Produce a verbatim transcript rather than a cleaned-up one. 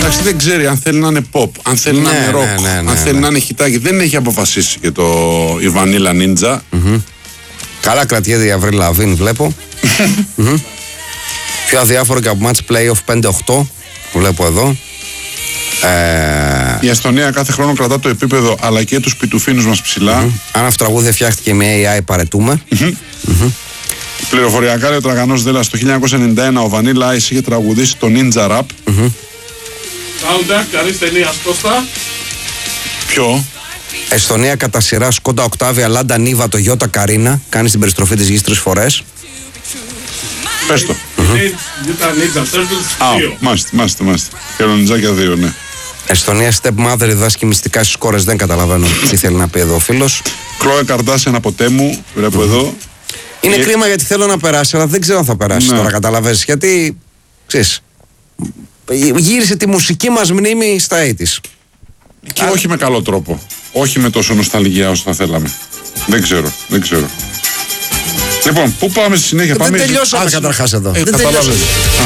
μεταξύ δεν ξέρει αν θέλει να είναι pop, αν θέλει Ναι, να είναι ναι, rock, ναι, ναι, αν θέλει ναι. να είναι χιτάκι. Δεν έχει αποφασίσει και το η Vanilla Ninja. Mm-hmm. Καλά κρατιέται η Avril Lavigne, βλέπω. mm-hmm. Πιο αδιάφορο και από match playoff πέντε οκτώ, βλέπω εδώ. Ε... Η Εστονία κάθε χρόνο κρατά το επίπεδο αλλά και τους πιτουφίνους μας ψηλά. Mm-hmm. Αν αυτό το τραγούδι φτιάχτηκε με έι άι, παρετούμε. Mm-hmm. Mm-hmm. Πληροφοριακά, λέει ο Τραγανός Δέλλας, το χίλια εννιακόσια ενενήντα ένα ο Vanilla Ice είχε τραγουδήσει το Ninja Rap. Mm-hmm. Soundtrack, καλής ταινίας, Κώστα. Ποιο? Εστονία κατά σειρά, Σκόντα Οκτάβια, Λάντα Νίβα, το Γιώτα Καρίνα. Κάνει την περιστροφή της γης τρεις φορές. Πες το. Γιούτα Ninja Turtles Α, δύο. μάστε, μάστε, μάστε. Χελονιτζάκια δύο, ναι. Εστονία Stepmother, διδάσκει μυστικά στις κόρες. Δεν καταλαβαίνω τι θέλει να πει εδώ ο φίλος. Κλόε Καρντάσιαν από Τέμου, βλέπω εδώ. Είναι Ε... κρίμα γιατί θέλω να περάσει, αλλά δεν ξέρω αν θα περάσει ναι. τώρα, καταλαβαίνεις. Γιατί, ξέρεις, γύρισε τη μουσική μας μνήμη στα ογδόντα. Και Α... όχι με καλό τρόπο. Όχι με τόσο νοσταλγία όσο θα θέλαμε. Δεν ξέρω, δεν ξέρω. Λοιπόν, πού πάμε στη συνέχεια? Δεν πάμε... τελειώσαμε Α, καταρχάς εδώ. Ε, δεν τελειώσαμε.